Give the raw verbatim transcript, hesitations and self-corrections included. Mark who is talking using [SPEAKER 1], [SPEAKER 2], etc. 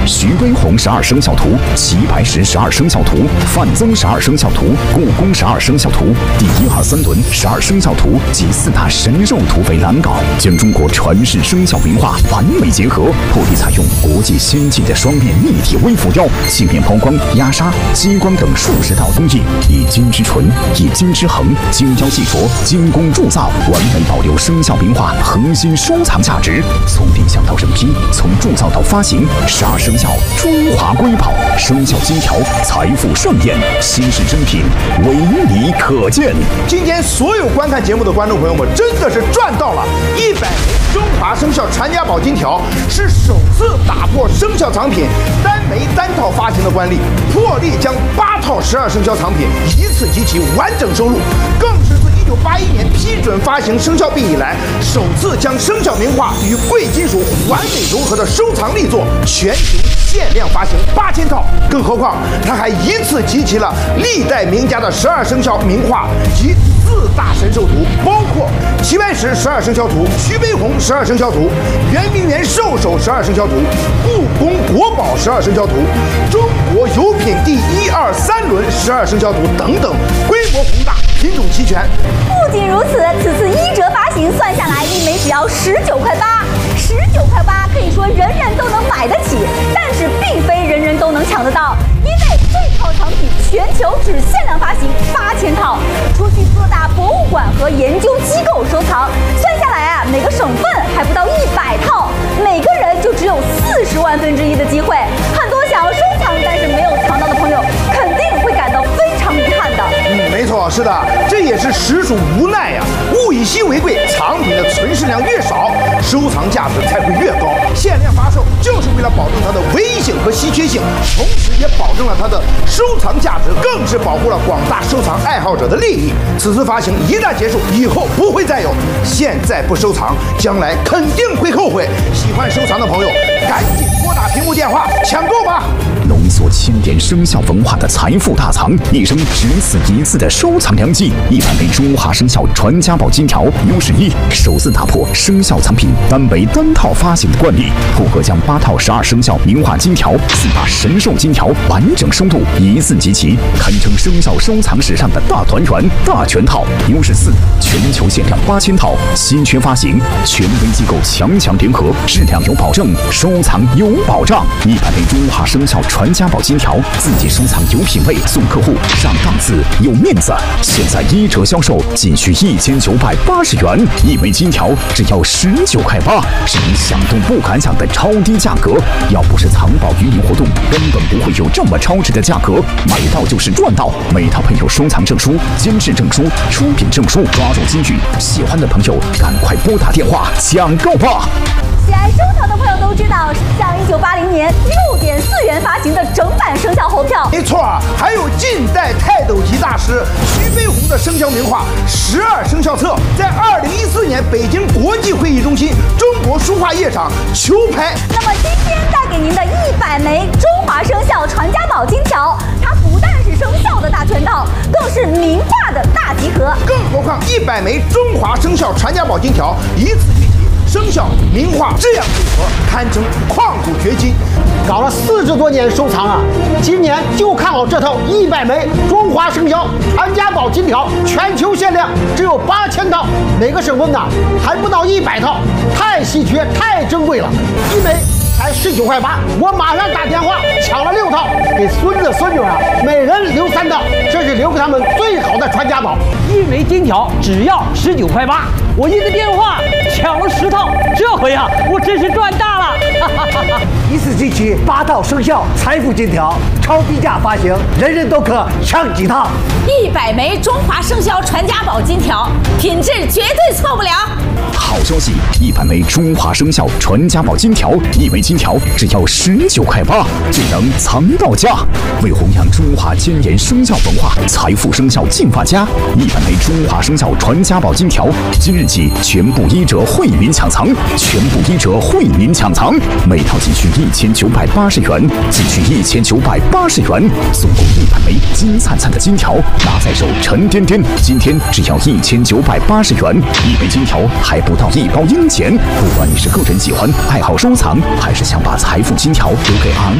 [SPEAKER 1] 徐悲鸿十二生肖图、齐白石十二生肖图、范增十二生肖图、故宫十二生肖图、第一二三轮十二生肖图及四大神兽图为蓝稿，将中国传世生肖名画完美结合，破例采用国际先进的双面立体微浮雕、镜面抛光、压沙、激光等数十道工艺，以金之纯、以金之衡、精雕细琢、精工铸造，完美保留生肖名画核心收藏价值。从定向到审批，从铸造到发行，十二生肖中华瑰宝，生肖金条，财富盛宴，稀世珍品，唯你可见。
[SPEAKER 2] 今天所有观看节目的观众朋友们，真的是赚到了！一百枚中华生肖传家宝金条是首次打破生肖藏品单枚单套发行的惯例，破例将八套十二生肖藏品一次集齐完整收录，更是自一九八一年批准发行生肖币以来，首次将生肖名画与贵金属完美融合的收藏力作，全球限量发行八千套。更何况，他还一次集齐了历代名家的十二生肖名画及四大神兽图，包括齐白石十二生肖图、徐悲鸿十二生肖图、圆明园兽首十二生肖图、故宫国宝十二生肖图、中国有品第一二三轮十二生肖图等等，规模宏大，品种齐全。
[SPEAKER 3] 不仅如此，此次一折发行算下来，一枚只要十九块八，十九块八可以说人人都能买得起，但是并非人人都能抢得到，因为这套藏品全球只限量发行八千套，出去各大博物馆和研究机构收藏，算下来啊，每个省份还不到一百套，每个人就只有四十万分之一的机会。很多想要收藏但是没有抢到的朋友，肯定会感到非常遗憾的。
[SPEAKER 2] 嗯，没错，是的，这也是实属无奈呀、啊。物以稀为贵，藏品的存世量越少，收藏价值才会越高。限量发售就是为了保证它的唯一性和稀缺性，同时也保证了它的收藏价值，更是保护了广大收藏爱好者的利益。此次发行一旦结束，以后不会再有。现在不收藏，将来肯定会后悔。喜欢收藏的朋友，赶紧拨打屏幕电话抢购吧！
[SPEAKER 1] 浓缩千年生肖文化的财富大藏，一生只此一次的收藏良机。一百枚中华生肖传家宝金条，优势一，首次打破生肖藏品单枚单套发行的惯例，符合将八套十二生肖名画金条、四大神兽金条完整收录，一次集齐，堪称生肖收藏史上的大团圆、大全套。优势四，全球限量八千套，稀缺发行，权威机构强强联合，质量有保证，收藏有保障。一百枚中华生肖传家宝金条，自己收藏有品位，送客户上档次有面子。现在一折销售仅需一千九百八十元，一枚金条只要十九块八，是你想都不敢想的超低价格。要不是藏宝余年活动，根本不会有这么超值的价格。买到就是赚到，每套配有收藏证书、监制证书、出品证书，抓住机遇，喜欢的朋友赶快拨打电话抢购吧！
[SPEAKER 3] 喜爱收藏的朋友都知道，像一九八零年六点四元发行的整版生肖猴票，
[SPEAKER 2] 没错，还有近代泰斗级大师徐悲鸿的生肖名画《十二生肖册》，在二零一四年北京国际会议中心中国书画夜场球拍。
[SPEAKER 3] 那么今天带给您的一百枚中华生肖传家宝金条，它不但是生肖的大全套，更是名画的大集合。
[SPEAKER 2] 更何况一百枚中华生肖传家宝金条一次聚集生肖名画这样组合，堪称旷古绝今。
[SPEAKER 4] 搞了四十多年收藏啊，今年就看好这套一百枚中华生肖传家宝金条，全球限量只有八千套，每个省份呢还不到一百套，太稀缺太珍贵了，一枚才十九块八，我马上打电话抢了六套，给孙子孙女啊每人留三套，这是留给他们最好的传家宝。
[SPEAKER 5] 一枚金条只要十九块八，我一个电话抢了十套，这回啊我真是赚大了！
[SPEAKER 6] 一次集齐八套生肖财富金条，超低价发行，人人都可抢几套。
[SPEAKER 7] 一百枚中华生肖传家宝金条，品质绝对错不了。
[SPEAKER 1] 好消息！一百枚中华生肖传家宝金条，一枚金条只要十九块八，就能藏到家。为弘扬中华千年生肖文化，财富生肖进发家，一百枚中华生肖传家宝金条，今日起全部一折惠民抢藏，全部一折惠民抢藏，每套仅需一千九百八十元，仅需一千九百八十元，送购一百枚金灿灿的金条，拿在手沉甸甸。今天只要一千九百八十元，一枚金条还不到一包银钱。不管你是个人喜欢、爱好收藏，还是想把财富金条留给昂